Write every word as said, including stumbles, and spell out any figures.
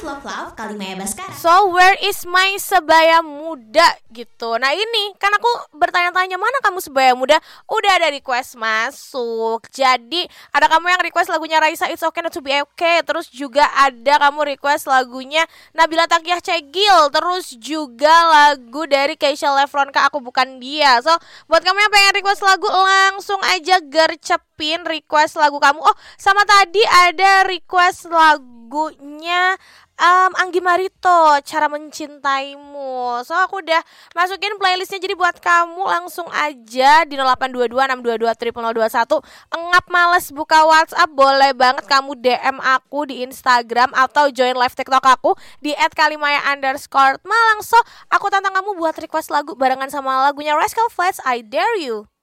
Love Love Kalimaya Baskara. So where is my sebaya muda gitu. Nah ini kan aku bertanya-tanya, mana kamu sebaya muda? Udah ada request masuk. Jadi ada kamu yang request lagunya Raisa It's Okay Not To Be Okay. Terus juga ada kamu request lagunya Nabila Takiah Cegil. Terus juga lagu dari Keisha Lefronka Aku Bukan Dia. So buat kamu yang pengen request lagu, langsung aja gercepin request lagu kamu. Oh sama tadi ada request lagunya um, Anggi Marito, Cara Mencintaimu. So aku udah masukin playlistnya. Jadi buat kamu langsung aja di nol delapan dua dua enam dua dua nol nol nol dua satu. Engap males buka WhatsApp, boleh banget kamu D M aku di Instagram atau join live TikTok aku di et kalimaya underscore malang. So aku tantang kamu buat request lagu barengan sama lagunya Rascal Flatts, I Dare You.